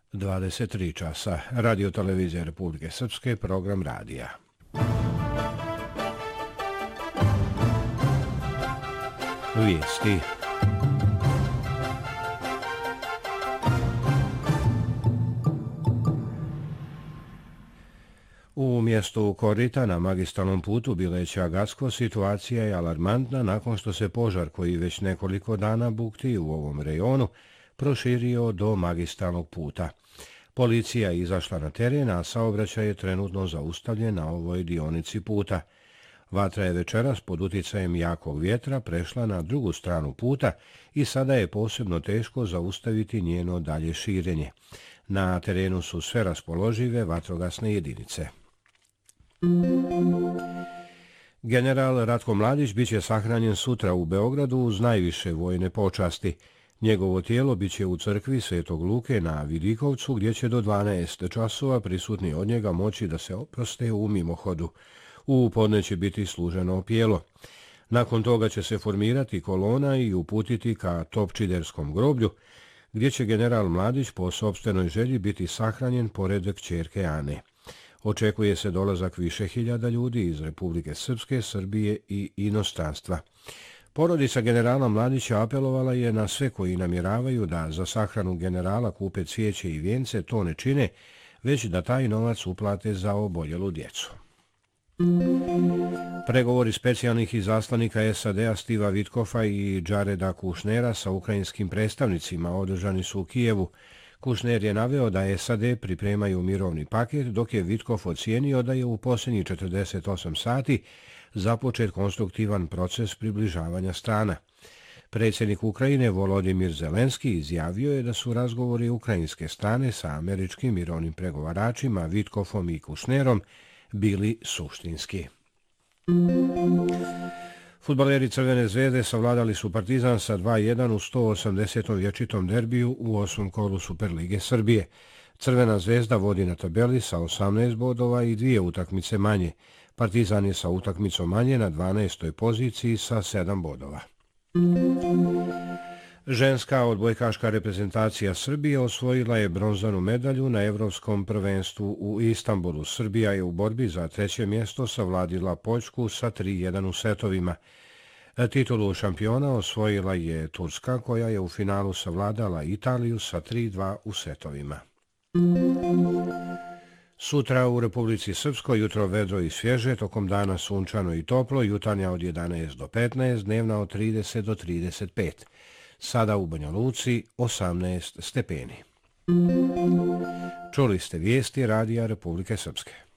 23 časa. Radio televizija Republike Srpske, program radija. Vijesti. U mjestu Korita na magistralnom putu Bileća-Gacko situacija je alarmantna nakon što se požar koji već nekoliko dana bukti u ovom rejonu proširio do magistralnog puta. Policija je izašla na teren, a saobraćaj je trenutno zaustavljen na ovoj dionici puta. Vatra je večeras pod uticajem jakog vjetra prešla na drugu stranu puta i sada je posebno teško zaustaviti njeno dalje širenje. Na terenu su sve raspoložive vatrogasne jedinice. General Ratko Mladić biće sahranjen sutra u Beogradu uz najviše vojne počasti. Njegovo tijelo biće u crkvi Svetog Luke na Vidikovcu, gdje će do 12 časova prisutni od njega moći da se oproste u mimohodu. U podne će biti služeno opijelo. Nakon toga će se formirati kolona i uputiti ka Topčiderskom groblju, gdje će general Mladić po sopstvenoj želji biti sahranjen pored kćerke Ane. Očekuje se dolazak više hiljada ljudi iz Republike Srpske, Srbije i inostranstva. Porodica generala Mladića apelovala je na sve koji namjeravaju da za sahranu generala kupe cvijeće i vijence to ne čine, već da taj novac uplate za oboljelu djecu. Pregovori specijalnih izaslanika SAD-a Stiva Witkofa i Jareda Kushnera sa ukrajinskim predstavnicima održani su u Kijevu. Kushner je naveo da SAD pripremaju mirovni paket, dok je Witkof ocijenio da je u posljednjih 48 sati započet konstruktivan proces približavanja strana. Predsjednik Ukrajine Volodimir Zelenski izjavio je da su razgovori ukrajinske strane sa američkim mirovnim pregovaračima Witkofom i Kushnerom bili suštinski. Fudbaleri Crvene zvezde savladali su Partizan sa 2:1 u 180. vječitom derbiju u 8. kolu Superlige Srbije. Crvena zvezda vodi na tabeli sa 18 bodova i 2 utakmice manje. Partizan je sa utakmicom manje na 12. poziciji sa 7 bodova. Ženska odbojkaška reprezentacija Srbije osvojila je bronzanu medalju na Evropskom prvenstvu u Istanbulu. Srbija je u borbi za 3. mjesto savladila Poljsku sa 3:1 u setovima. Titulu šampiona osvojila je Turska, koja je u finalu savladala Italiju sa 3:2 u setovima. Sutra u Republici Srpskoj jutro vedro i svježe, tokom dana sunčano i toplo, jutarnja od 11 do 15, dnevna od 30 do 35. Sada u Banja Luci 18 stepeni. Čuli ste vijesti Radija Republike Srpske.